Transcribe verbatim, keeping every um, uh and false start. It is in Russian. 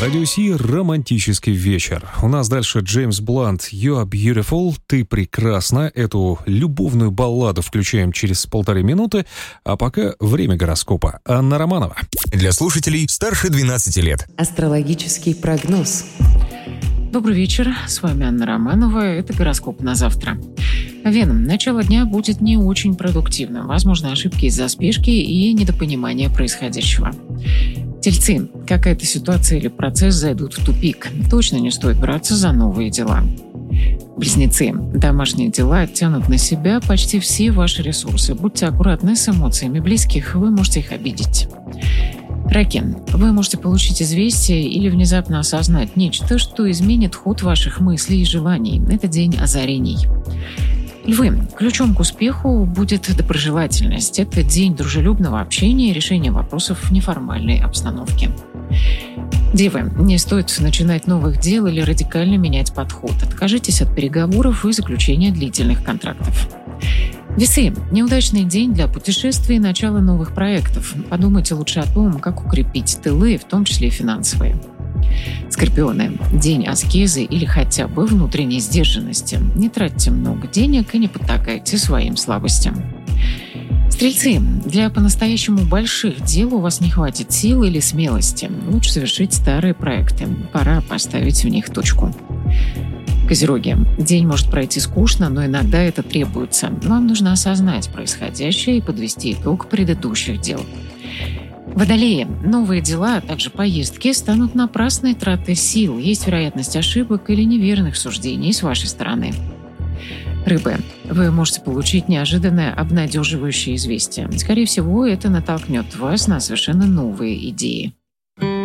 Радио Си, романтический вечер. У нас дальше Джеймс Блант, You are beautiful, ты прекрасна. Эту любовную балладу включаем через полторы минуты, а пока время гороскопа. Анна Романова. Для слушателей старше двенадцати лет. Астрологический прогноз. Добрый вечер, с вами Анна Романова, это гороскоп на завтра. Вена, начало дня будет не очень продуктивным, возможно, ошибки из-за спешки и недопонимания происходящего. Тельцы, какая-то ситуация или процесс зайдут в тупик, точно не стоит браться за новые дела. Близнецы, домашние дела оттянут на себя почти все ваши ресурсы, будьте аккуратны с эмоциями близких, вы можете их обидеть. Раки, вы можете получить известие или внезапно осознать нечто, что изменит ход ваших мыслей и желаний. Это день озарений. Львы, ключом к успеху будет доброжелательность. Это день дружелюбного общения и решения вопросов в неформальной обстановке. Девы, не стоит начинать новых дел или радикально менять подход. Откажитесь от переговоров и заключения длительных контрактов. Весы, неудачный день для путешествий и начала новых проектов. Подумайте лучше о том, как укрепить тылы, в том числе и финансовые. Скорпионы, день аскезы или хотя бы внутренней сдержанности. Не тратьте много денег и не потакайте своим слабостям. Стрельцы, для по-настоящему больших дел у вас не хватит сил или смелости. Лучше завершить старые проекты. Пора поставить в них точку. Козероги, день может пройти скучно, но иногда это требуется. Вам нужно осознать происходящее и подвести итог предыдущих дел. Водолеи, новые дела, а также поездки станут напрасной тратой сил. Есть вероятность ошибок или неверных суждений с вашей стороны. Рыбы, вы можете получить неожиданное обнадеживающее известие. Скорее всего, это натолкнет вас на совершенно новые идеи.